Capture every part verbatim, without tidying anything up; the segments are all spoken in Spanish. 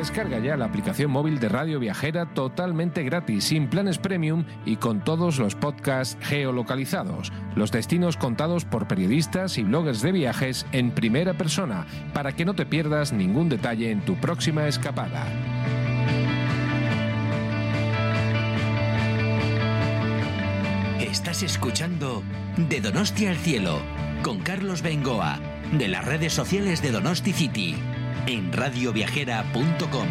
Descarga ya la aplicación móvil de Radio Viajera totalmente gratis, sin planes premium y con todos los podcasts geolocalizados, los destinos contados por periodistas y bloggers de viajes en primera persona, para que no te pierdas ningún detalle en tu próxima escapada. Estás escuchando De Donosti al Cielo con Carlos Bengoa, de las redes sociales de Donosti City, en radio viajera punto com.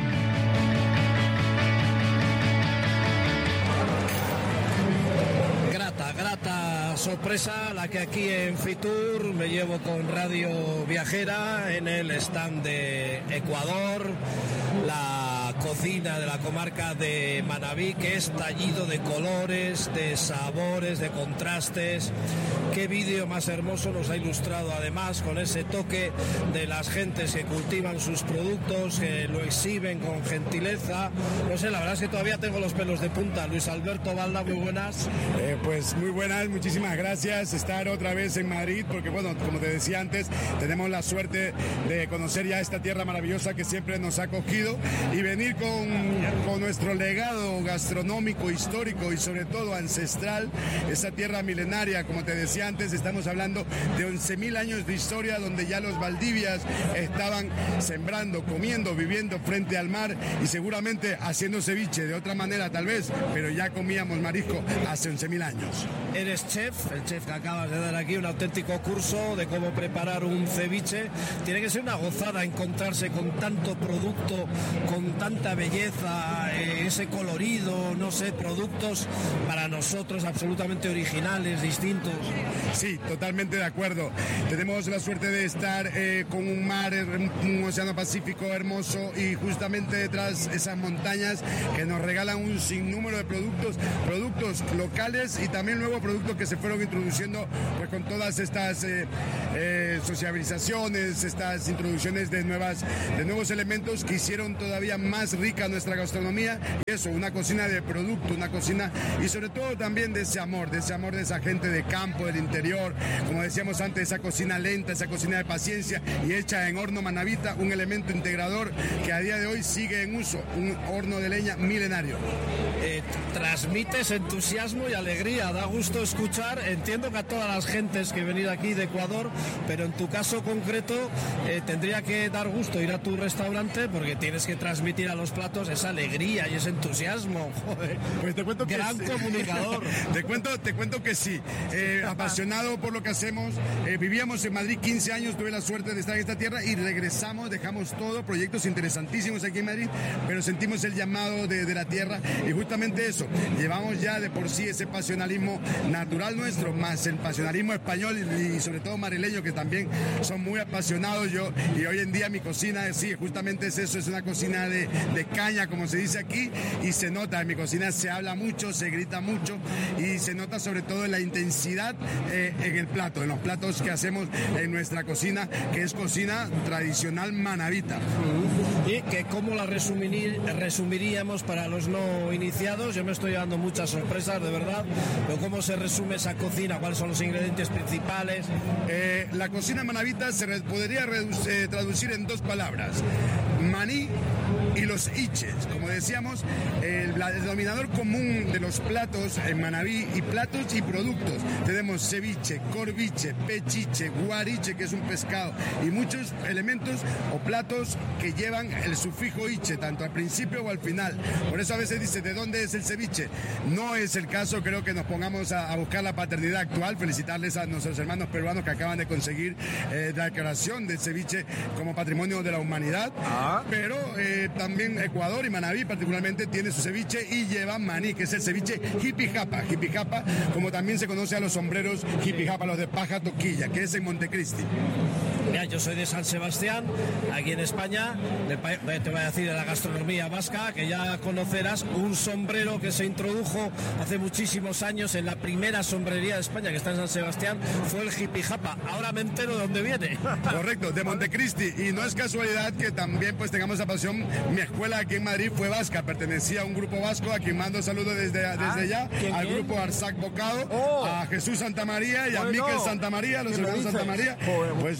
Grata, grata sorpresa la que aquí en Fitur me llevo con Radio Viajera en el stand de Ecuador, la cocina de la comarca de Manabí, que es tallido de colores, de sabores, de contrastes. Qué vídeo más hermoso nos ha ilustrado, además, con ese toque de las gentes que cultivan sus productos, que lo exhiben con gentileza. No sé, la verdad es que todavía tengo los pelos de punta. Luis Alberto Balda, muy buenas. Eh, pues muy buenas, muchísimas gracias. Estar otra vez en Madrid, porque bueno, como te decía antes, tenemos la suerte de conocer ya esta tierra maravillosa que siempre nos ha acogido y venir con, con nuestro legado gastronómico, histórico y sobre todo ancestral, esa tierra milenaria. Como te decía antes, estamos hablando de once mil años de historia, donde ya los valdivias estaban sembrando, comiendo, viviendo frente al mar y seguramente haciendo ceviche de otra manera tal vez, pero ya comíamos marisco hace once mil años. Eres chef, el chef que acabas de dar aquí, un auténtico curso de cómo preparar un ceviche. Tiene que ser una gozada encontrarse con tanto producto, con tanta belleza, eh, ese colorido, no sé, productos para nosotros absolutamente originales, distintos. Sí, totalmente de acuerdo. Tenemos la suerte de estar eh, con un mar, un océano Pacífico hermoso y justamente detrás esas montañas que nos regalan un sinnúmero de productos, productos locales y también nuevos productos que se fueron introduciendo pues con todas estas eh, eh, sociabilizaciones, estas introducciones de nuevas, de nuevos elementos que hicieron todavía más rica nuestra gastronomía. Y eso, una cocina de producto, una cocina y sobre todo también de ese amor, de ese amor de esa gente de campo, del interior, como decíamos antes, esa cocina lenta, esa cocina de paciencia y hecha en horno manabita, un elemento integrador que a día de hoy sigue en uso, un horno de leña milenario. Eh, transmites entusiasmo y alegría, da gusto escuchar. Entiendo que a todas las gentes que venir aquí de Ecuador, pero en tu caso concreto eh, tendría que dar gusto ir a tu restaurante porque tienes que transmitir a los platos esa alegría y ese entusiasmo. Joder, pues te cuento que gran sí. comunicador. te cuento, te cuento que sí. Eh, apasionado por lo que hacemos. Eh, vivíamos en Madrid quince años, tuve la suerte de estar en esta tierra y regresamos, dejamos todo, proyectos interesantísimos aquí en Madrid, pero sentimos el llamado de, de la tierra y justamente eso, llevamos ya de por sí ese pasionalismo natural nuestro, más el pasionalismo español y, y sobre todo madrileño, que también son muy apasionados. Yo, y hoy en día mi cocina, sí, justamente es eso, es una cocina de, de caña, como se dice aquí, y se nota, en mi cocina se habla mucho, se grita mucho y se nota sobre todo la intensidad eh, en el plato, en los platos que hacemos en nuestra cocina, que es cocina tradicional manabita. Y que cómo la resumir, resumiríamos para los no iniciados. Yo me estoy dando muchas sorpresas, de verdad, pero cómo se resume esa cocina, cuáles son los ingredientes principales. Eh, la cocina manabita se re- podría reduc- eh, traducir en dos palabras: maní y los iches. Como decíamos, el, la- el denominador común de los platos en Manabí, y platos y productos, tenemos ceviche, corviche, pechiche, guariche, que es un pescado, y muchos elementos o platos que llevan el sufijo iche, tanto al principio o al final. Por eso a veces dice, ¿de dónde es el ceviche? No es el caso, creo que nos pongamos a, a buscar la paternidad actual. Felicitarles a nuestros hermanos peruanos que acaban de conseguir eh, la declaración del ceviche como patrimonio de la humanidad. Ah. Pero eh, también Ecuador y Manabí particularmente tiene su ceviche y lleva maní, que es el ceviche jipijapa. Jipijapa, como también se conoce a los sombreros jipijapa, los de paja toquilla, que es en Montecristi. Mira, yo soy de San Sebastián, aquí en España. Te voy a decir de la gastronomía vasca, que ya conocerás un sombrero que se introdujo hace muchísimos años en la primera sombrería de España, que está en San Sebastián, fue el jipijapa. Ahora me entero de dónde viene. Correcto, de Montecristi. Y no es casualidad que también pues tengamos esa pasión. Mi escuela aquí en Madrid fue vasca, pertenecía a un grupo vasco, a quien mando saludos desde, desde ah, allá, al quién? grupo Arsac Bocado, oh. a Jesús Santa María y bueno, a Miquel Santa María, los hermanos Santa María. Pues no es casualidad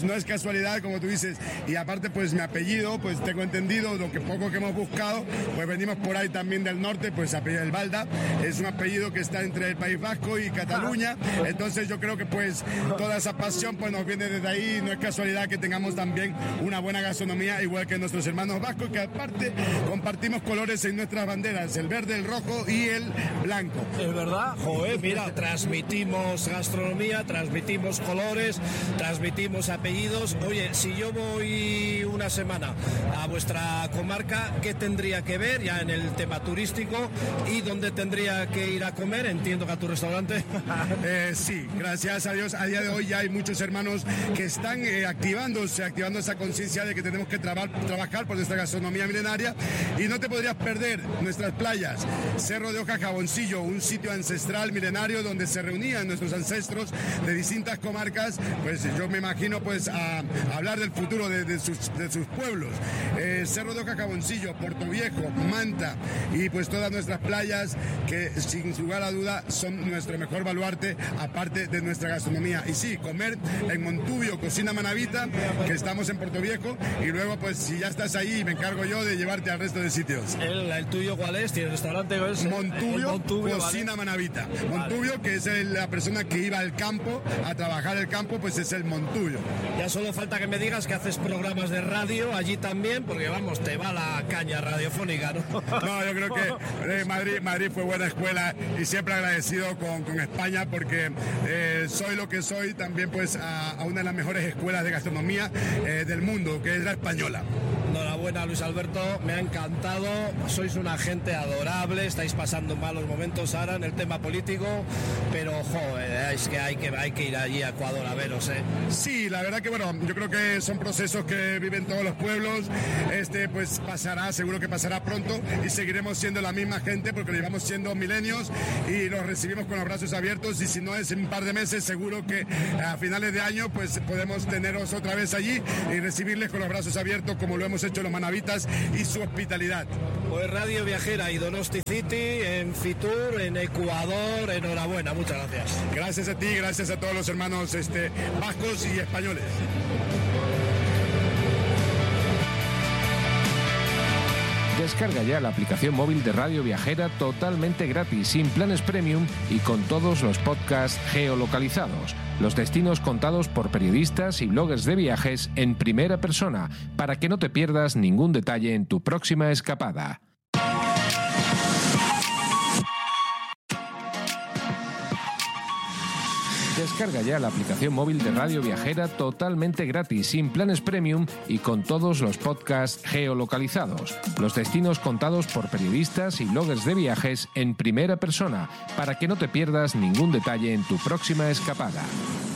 casualidad, como tú dices, y aparte pues mi apellido, pues tengo entendido, lo que poco que hemos buscado, pues venimos por ahí también del norte, pues apellido del Balda, es un apellido que está entre el País Vasco y Cataluña, entonces yo creo que pues toda esa pasión pues nos viene desde ahí, no es casualidad que tengamos también una buena gastronomía, igual que nuestros hermanos vascos, que aparte compartimos colores en nuestras banderas, el verde, el rojo y el blanco. Es verdad, joder, mira, transmitimos gastronomía, transmitimos colores, transmitimos apellidos. Oye, si yo voy una semana a vuestra comarca, ¿qué tendría que ver ya en el tema turístico y dónde tendría que ir a comer? Entiendo que a tu restaurante. eh, sí, gracias a Dios, a día de hoy ya hay muchos hermanos que están eh, activándose, activando esa conciencia de que tenemos que traba, trabajar por nuestra gastronomía milenaria, y no te podrías perder nuestras playas, Cerro de Oca Jaboncillo, un sitio ancestral milenario donde se reunían nuestros ancestros de distintas comarcas, pues yo me imagino pues a, a hablar del futuro de, de, sus, de sus pueblos. Eh, Cerro de Oca Jaboncillo, Puerto Viejo, Manta y pues todas nuestras playas que sin lugar a duda son nuestro mejor baluarte, aparte de nuestra gastronomía. Y sí, comer en Montubio, Cocina Manavita, que estamos en Puerto Viejo, y luego pues si ya estás ahí me encargo yo de llevarte al resto de sitios. ¿El, el tuyo cuál es? ¿Tiene restaurante? ¿Es? Montubio, Montubio, Cocina vale. Manavita. Montubio, vale. Que es el, la persona que iba al campo a trabajar el campo, pues es el Montubio. Ya solo falta que me digas que haces programas de radio allí también, porque vamos, te va la caña radiofónica, ¿no? No, yo creo que eh, Madrid, Madrid fue buena escuela y siempre agradecido con, con España, porque eh, soy lo que soy también pues a, a una de las mejores escuelas de gastronomía eh, del mundo, que es la española. Enhorabuena, Luis Alberto, me ha encantado, sois una gente adorable, estáis pasando malos momentos ahora en el tema político, pero joder, es que hay que, hay que ir allí a Ecuador a veros, ¿eh? Sí, la verdad que bueno, yo creo que son procesos que viven todos los pueblos, este pues pasará, seguro que pasará pronto, y seguiremos siendo la misma gente porque lo llevamos siendo milenios y los recibimos con los brazos abiertos, y si no es en un par de meses, seguro que a finales de año pues podemos teneros otra vez allí y recibirles con los brazos abiertos como lo hemos hecho los manavitas y su hospitalidad. Pues Radio Viajera y Donosti City en Fitur, en Ecuador, enhorabuena, muchas gracias. Gracias a ti, gracias a todos los hermanos este, vascos y españoles. Descarga ya la aplicación móvil de Radio Viajera totalmente gratis, sin planes premium y con todos los podcasts geolocalizados. Los destinos contados por periodistas y bloggers de viajes en primera persona, para que no te pierdas ningún detalle en tu próxima escapada. Descarga ya la aplicación móvil de Radio Viajera totalmente gratis, sin planes premium y con todos los podcasts geolocalizados. Los destinos contados por periodistas y bloggers de viajes en primera persona, para que no te pierdas ningún detalle en tu próxima escapada.